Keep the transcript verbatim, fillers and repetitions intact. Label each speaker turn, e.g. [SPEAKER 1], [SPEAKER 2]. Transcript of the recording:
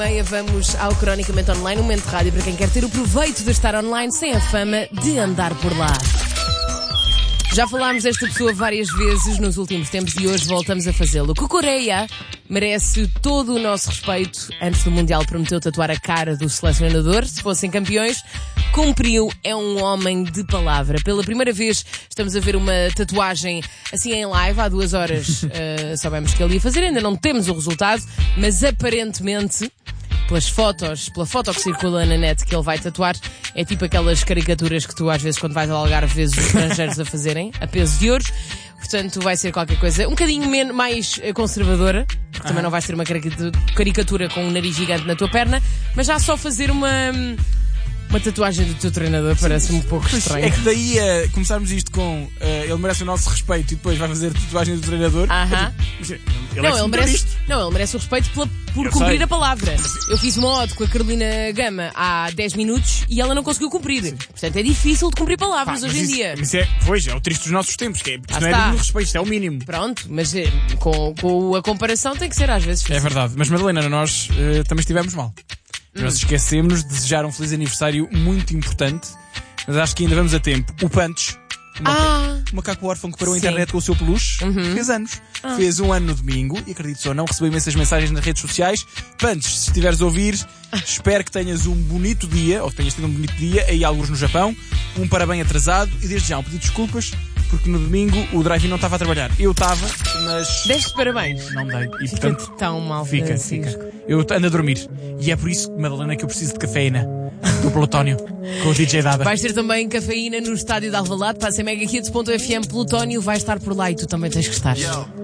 [SPEAKER 1] Meia, vamos ao Cronicamente Online, um momento de rádio para quem quer ter o proveito de estar online sem a fama de andar por lá. Já falámos desta pessoa várias vezes nos últimos tempos e hoje voltamos a fazê-lo. Cucurella merece todo o nosso respeito. Antes do Mundial prometeu tatuar a cara do selecionador. Se fossem campeões, cumpriu. É um homem de palavra. Pela primeira vez estamos a ver uma tatuagem assim em live. Há duas horas uh, sabemos que ele ia fazer. Ainda não temos o resultado, mas aparentemente, pelas fotos, pela foto que circula na net que ele vai tatuar, é tipo aquelas caricaturas que tu às vezes quando vais ao Algarve vês os estrangeiros a fazerem, a peso de ouro. Portanto vai ser qualquer coisa um bocadinho menos, mais conservadora, porque também não vai ser uma caricatura com um nariz gigante na tua perna, mas já só fazer uma... Uma tatuagem do teu treinador parece-me um pouco estranho.
[SPEAKER 2] É que daí a começarmos isto com uh, ele merece o nosso respeito e depois vai fazer tatuagem do treinador.
[SPEAKER 1] Aham.
[SPEAKER 2] Ele
[SPEAKER 1] não,
[SPEAKER 2] é
[SPEAKER 1] ele merece, não, ele merece o respeito pela, por
[SPEAKER 2] Eu
[SPEAKER 1] cumprir
[SPEAKER 2] sei.
[SPEAKER 1] a palavra. Eu fiz uma ode com a Carolina Gama há dez minutos e ela não conseguiu cumprir. Sim. Portanto, é difícil de cumprir palavras
[SPEAKER 2] Pá,
[SPEAKER 1] hoje em
[SPEAKER 2] isso,
[SPEAKER 1] dia.
[SPEAKER 2] Isso é, pois, é o triste dos nossos tempos, que é, isto
[SPEAKER 1] Ah,
[SPEAKER 2] não é
[SPEAKER 1] está.
[SPEAKER 2] digno de respeito, isto é o mínimo.
[SPEAKER 1] Pronto, mas eh, com, com a comparação tem que ser às vezes.
[SPEAKER 2] É verdade, mas Madalena, nós uh, também estivemos mal.
[SPEAKER 1] Hum.
[SPEAKER 2] Nós esquecemos de desejar um feliz aniversário muito importante, mas acho que ainda vamos a tempo. O Punch, o maca-
[SPEAKER 1] Ah,
[SPEAKER 2] o macaco órfão que parou a
[SPEAKER 1] sim.
[SPEAKER 2] internet com o seu peluche,
[SPEAKER 1] Uhum.
[SPEAKER 2] fez anos.
[SPEAKER 1] Ah.
[SPEAKER 2] Fez um ano no domingo e, acredito ou não, recebeu imensas mensagens nas redes sociais. Punch, se estiveres a ouvir, espero que tenhas um bonito dia, ou que tenhas tido um bonito dia aí alguns no Japão, um parabéns atrasado e desde já um pedido de desculpas, porque no domingo o drive-in não estava a trabalhar. Eu estava, mas
[SPEAKER 1] deste parabéns.
[SPEAKER 2] não dei. E
[SPEAKER 1] Fica
[SPEAKER 2] portanto,
[SPEAKER 1] tão mal.
[SPEAKER 2] fica,
[SPEAKER 1] Francisco.
[SPEAKER 2] fica. Eu ando a dormir. E é por isso, Madalena, que eu preciso de cafeína do Plutónio, com o D J Dada.
[SPEAKER 1] Vais ter também cafeína no estádio de Alvalade. Passa em mega hits ponto f m. Plutónio vai estar por lá e tu também tens que estar.